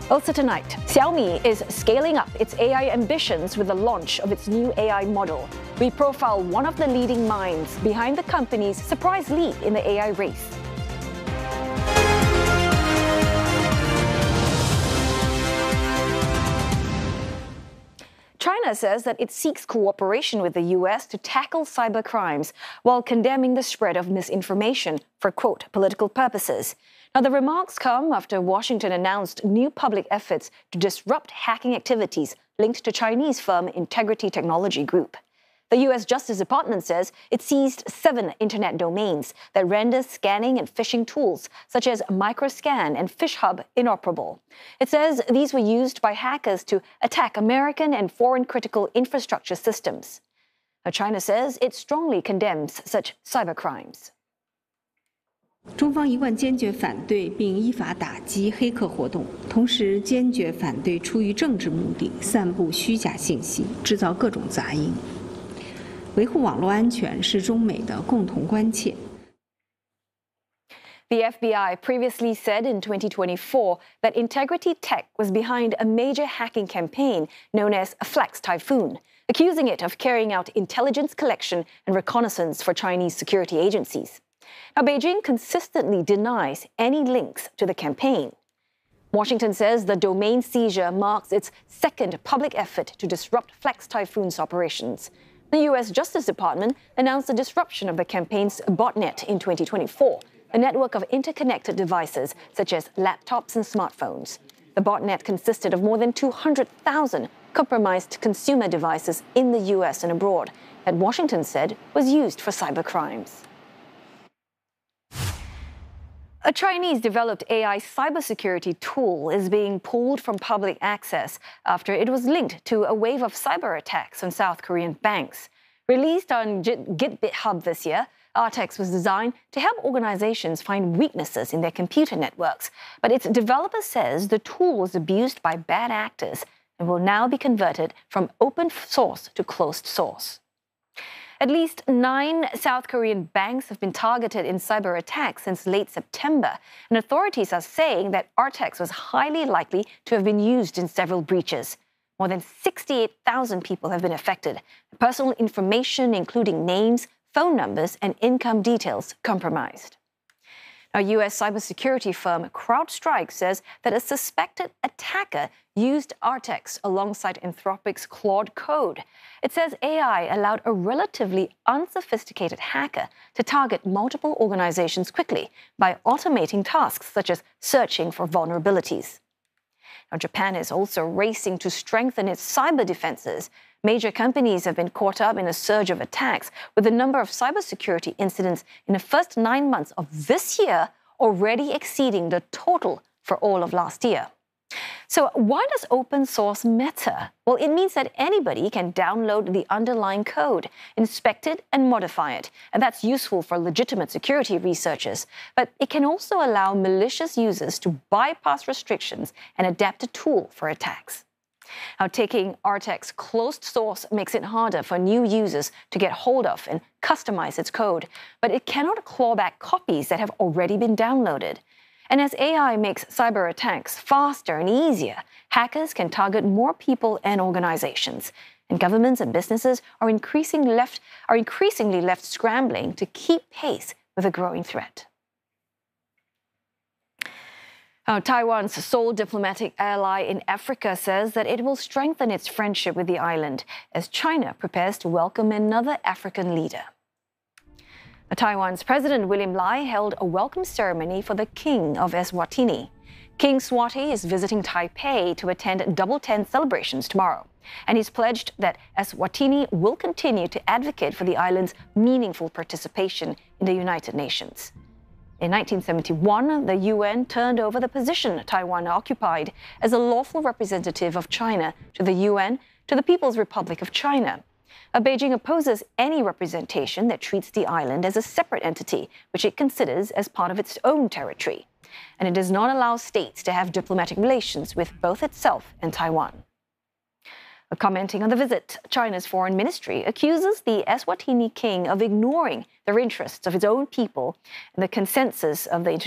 Also tonight, Xiaomi is scaling up its AI ambitions with the launch of its new AI model. We profile one of the leading minds behind the company's surprise lead in the AI race. China says that it seeks cooperation with the US to tackle cyber crimes while condemning the spread of misinformation for, quote, political purposes. Now, the remarks come after Washington announced new public efforts to disrupt hacking activities linked to Chinese firm Integrity Technology Group. The U.S. Justice Department says it seized 7 internet domains that render scanning and phishing tools, such as Microscan and FishHub, inoperable. It says these were used by hackers to attack American and foreign critical infrastructure systems. Now, China says it strongly condemns such cybercrimes. 中方一贯坚决反对并依法打击黑客活动，同时坚决反对出于政治目的散布虚假信息、制造各种杂音。维护网络安全是中美的共同关切。 The FBI previously said in 2024 that Integrity Tech was behind a major hacking campaign known as Flex Typhoon, accusing it of carrying out intelligence collection and reconnaissance for Chinese security agencies. Now, Beijing consistently denies any links to the campaign. Washington says the domain seizure marks its second public effort to disrupt Flex Typhoon's operations. The U.S. Justice Department announced the disruption of the campaign's botnet in 2024, a network of interconnected devices such as laptops and smartphones. The botnet consisted of more than 200,000 compromised consumer devices in the U.S. and abroad that Washington said was used for cybercrimes. A Chinese-developed AI cybersecurity tool is being pulled from public access after it was linked to a wave of cyber attacks on South Korean banks. Released on GitHub this year, Artex was designed to help organizations find weaknesses in their computer networks. But its developer says the tool was abused by bad actors and will now be converted from open source to closed source. At least 9 South Korean banks have been targeted in cyber attacks since late September, and authorities are saying that Artex was highly likely to have been used in several breaches. More than 68,000 people have been affected. Personal information, including names, phone numbers, and income details, compromised. Now, U.S. cybersecurity firm CrowdStrike says that a suspected attacker used Artex alongside Anthropic's Claude Code. It says AI allowed a relatively unsophisticated hacker to target multiple organizations quickly by automating tasks such as searching for vulnerabilities. Now, Japan is also racing to strengthen its cyber defenses. Major companies have been caught up in a surge of attacks, with the number of cybersecurity incidents in the first 9 months of this year already exceeding the total for all of last year. So why does open source matter? Well, it means that anybody can download the underlying code, inspect it, and modify it. And that's useful for legitimate security researchers. But it can also allow malicious users to bypass restrictions and adapt a tool for attacks. Now, taking Artex closed source makes it harder for new users to get hold of and customize its code, but it cannot claw back copies that have already been downloaded. And as AI makes cyber attacks faster and easier, hackers can target more people and organizations. And governments and businesses are increasingly left scrambling to keep pace with a growing threat. Taiwan's sole diplomatic ally in Africa says that it will strengthen its friendship with the island as China prepares to welcome another African leader. Taiwan's President William Lai held a welcome ceremony for the King of Eswatini. King Swati is visiting Taipei to attend Double 10 celebrations tomorrow, and he's pledged that Eswatini will continue to advocate for the island's meaningful participation in the United Nations. In 1971, the UN turned over the position Taiwan occupied as a lawful representative of China to the UN to the People's Republic of China. Beijing opposes any representation that treats the island as a separate entity, which it considers as part of its own territory. And it does not allow states to have diplomatic relations with both itself and Taiwan. Commenting on the visit, China's foreign ministry accuses the Eswatini king of ignoring the interests of its own people and the consensus of the international